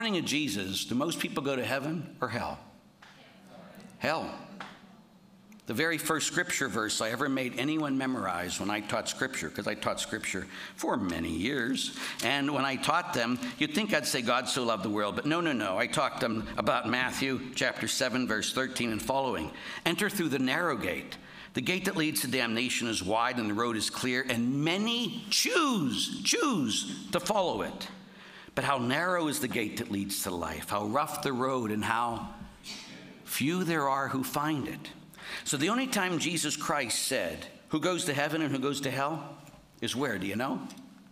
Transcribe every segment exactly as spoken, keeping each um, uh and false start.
According to Jesus, do most people go to heaven or hell? Hell. The very first scripture verse I ever made anyone memorize when I taught scripture, because I taught scripture for many years, and when I taught them, you'd think I'd say God so loved the world, but no, no, no. I talked them about Matthew chapter seven, verse thirteen and following. Enter through the narrow gate. The gate that leads to damnation is wide and the road is clear, and many choose, choose to follow it. But how narrow is the gate that leads to life, how rough the road, and how few there are who find it. So the only time Jesus Christ said, who goes to heaven and who goes to hell, is where, do you know?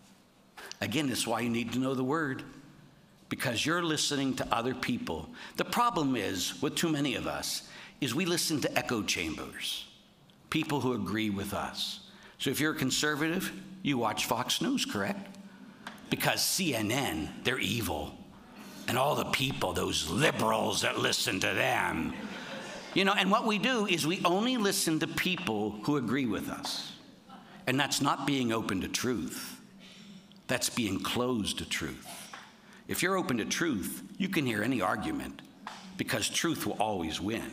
Again, that's why you need to know the word, because you're listening to other people. The problem is, with too many of us, is we listen to echo chambers, people who agree with us. So if you're a conservative, you watch Fox News, correct? Because C N N, they're evil. And all the people, those liberals that listen to them. You know, and what we do is we only listen to people who agree with us. And that's not being open to truth. That's being closed to truth. If you're open to truth, you can hear any argument, because truth will always win.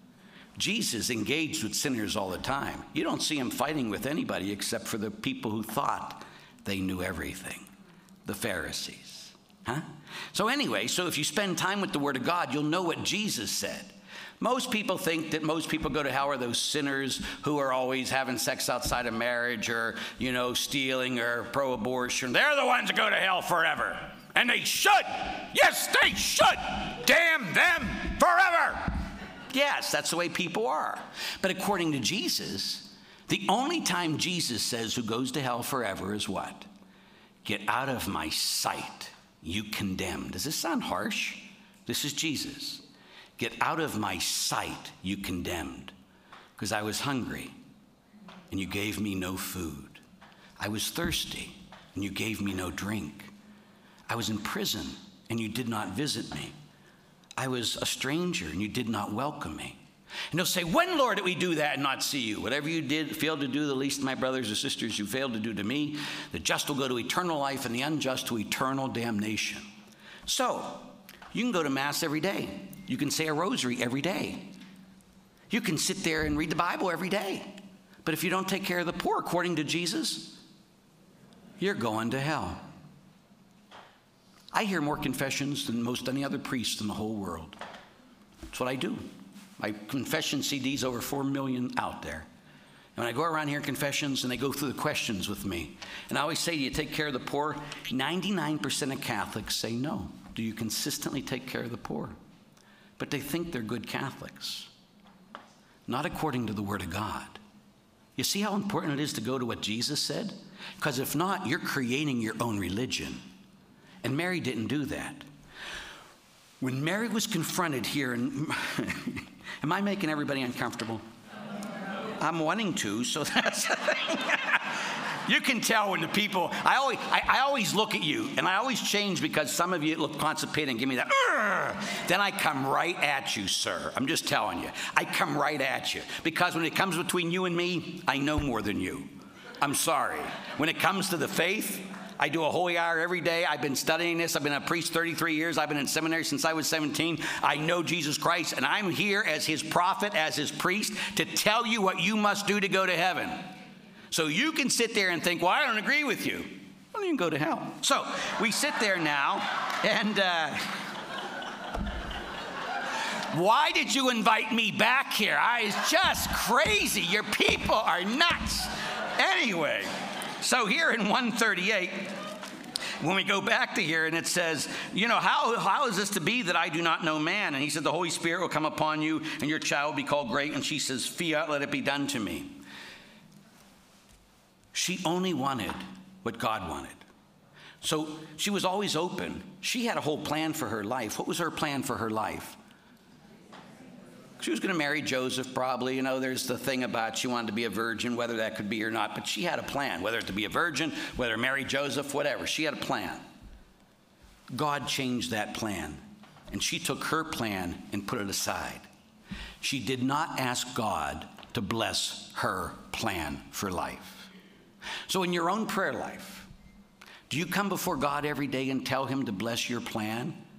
Jesus engaged with sinners all the time. You don't see him fighting with anybody except for the people who thought they knew everything, the Pharisees. Huh? So anyway, so if you spend time with the Word of God, you'll know what Jesus said. Most people think that most people go to hell are those sinners who are always having sex outside of marriage, or, you know, stealing or pro-abortion. They're the ones that go to hell forever. And they should. Yes, they should. Damn them forever. Yes, that's the way people are. But according to Jesus, the only time Jesus says who goes to hell forever is what? Get out of my sight, you condemned. Does this sound harsh? This is Jesus. Get out of my sight, you condemned, because I was hungry and you gave me no food. I was thirsty and you gave me no drink. I was in prison and you did not visit me. I was a stranger and you did not welcome me. And they'll say, when, Lord, did we do that and not see you? Whatever you did, failed to do, the least of my brothers or sisters, you failed to do to me. The just will go to eternal life and the unjust to eternal damnation. So you can go to Mass every day. You can say a rosary every day. You can sit there and read the Bible every day. But if you don't take care of the poor, according to Jesus, you're going to hell. I hear more confessions than most any other priest in the whole world. That's what I do. My confession C Ds, over four million out there. And when I go around here in confessions and they go through the questions with me, and I always say, do you take care of the poor? ninety-nine percent of Catholics say no. Do you consistently take care of the poor? But they think they're good Catholics. Not according to the Word of God. You see how important it is to go to what Jesus said? Because if not, you're creating your own religion. And Mary didn't do that. When Mary was confronted here, and am I making everybody uncomfortable? I'm wanting to, so that's the thing. You can tell when the people, I always, I, I always look at you, and I always change because some of you look constipated and give me that, Urgh! Then I come right at you, sir. I'm just telling you. I come right at you. Because when it comes between you and me, I know more than you. I'm sorry. When it comes to the faith, I do a holy hour every day. I've been studying this. I've been a priest thirty-three years. I've been in seminary since I was seventeen. I know Jesus Christ, and I'm here as his prophet, as his priest, to tell you what you must do to go to heaven. So you can sit there and think, well, I don't agree with you. Well, you can go to hell. So we sit there now, and uh, why did you invite me back here? I was just crazy. Your people are nuts. Anyway, so here in one thirty-eight, when we go back to here and it says, you know, how, how is this to be that I do not know man? And he said, the Holy Spirit will come upon you and your child will be called great. And she says, fiat, let it be done to me. She only wanted what God wanted. So she was always open. She had a whole plan for her life. What was her plan for her life? She was going to marry Joseph probably. You know, there's the thing about she wanted to be a virgin, whether that could be or not. But she had a plan, whether to be a virgin, whether to marry Joseph, whatever. She had a plan. God changed that plan. And she took her plan and put it aside. She did not ask God to bless her plan for life. So in your own prayer life, do you come before God every day and tell him to bless your plan?